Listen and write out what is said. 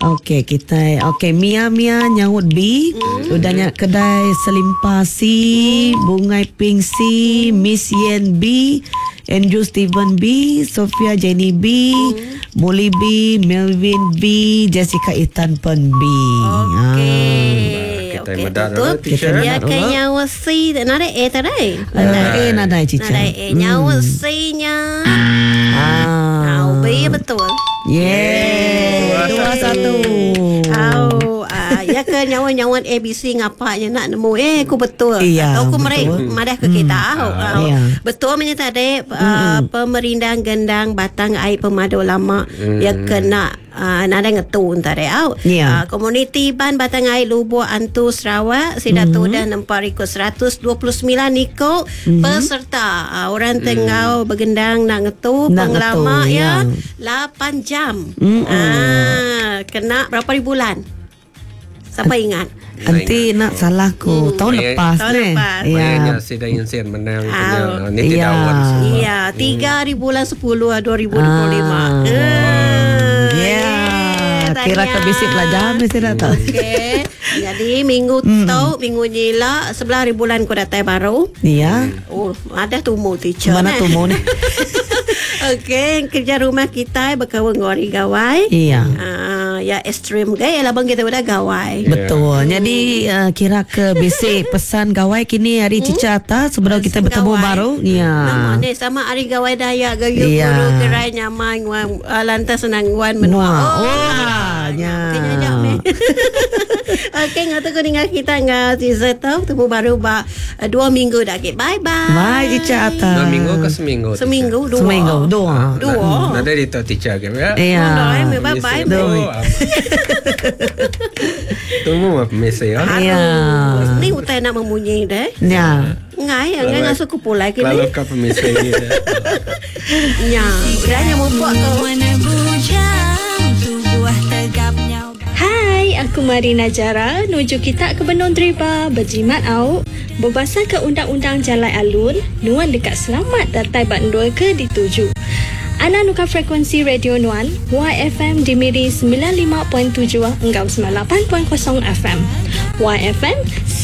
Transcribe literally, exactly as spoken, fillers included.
Okey, kita okey Mia Mia nyawut B, mm. udahnya kedai Selimpasi, Bungai Pingsi, Miss Yen B, Andrew Steven B, Sofia Jenny B, mm. Molly B, Melvin B, Jessica Ethan Pen B. Okey. Okey, tutup. Ya ke nyawa C, nada A tadi. Nada A, nada cica. Nada A, nyawa C-nya. Ah. Oh, B betul. Yeah. Dua satu. Oh, ah, ya ke nyawan-nyawan A B C ngapaknya nak nemu eh aku betul. Iya, atau aku betul. mereka madah ke kita. Hmm. Oh, Ah, oh. iya. Betul menyata dek uh, Hmm. pemerindang gendang batang air pemadu lama Hmm. ya kena uh, nada ngetu entar ya. Iya. Uh, komuniti ban batang air Lubu Antu Sarawak sidatu Hmm. dan empat ribu seratus dua puluh sembilan niko peserta uh, orang tengau bergendang nak ngetu Nak pengelama ngetu, ya ya. lapan jam. Mm-mm. Ah, kena berapa ribu bulan? Siapa ingat? Nanti nak salahku tahun Ayah- lepas tahun ni. lepas. Maknanya Ya. Sida Insen menang. Ah, Ini tidak iya. awan semua. Iya, tiga ribu bulan sepuluh dua ribu dua puluh lima. Ah. Ya. Kira ke bisik pelajaran mesti dah tahu. Okey. Jadi minggu tu, minggu nyila sebelah ribu bulan ku datang baru. Ya. Oh, ada tumbuh teacher. Mana eh. tumbuh ni? Okey, kerja rumah kita berkawan ngori gawai. Iya. Ah, ya ekstrim gay lah bang kita udah gawai. Betul. Jadi uh, kira ke basic pesan gawai kini hari Cica atas sebelum kita bertemu Gawai. baru. Ya. Nama ni sama hari gawai Dayak gayut Iya. guru gerai nyaman wan uh, lantas senang wan menua. Wah, oh, ah, ya. Tanya jap ni. Okey, ngatu ku dengan kita ngah season tu temu baru ba uh, dua minggu dah. Okay, bye bye. Bye Cica atas. Dua minggu ke seminggu? Seminggu dua. Seminggu dua. Dua. Nada di tahu teacher ke ya? Iya. Bye bye. Tunggu apa mesej ya? Ya. Ni utai nak memunyi deh. Ya. Ngai, ngai ngasuh ku pulai kini. Kalau kau pemisah ini dah. Nya, udahnya mumpuk kau. Hai, aku Marina Jara. Nuju kita ke Benong Driba, berjimat au. Berbasar ke Undang-Undang Jalan Alun, nuan dekat Selamat datai Bandul ke dituju. Ana nuka frekuensi Radio Nuan, Y F M di Miri sembilan puluh lima perpuluhan tujuh enggau sembilan puluh lapan perpuluhan kosong F M. Y F M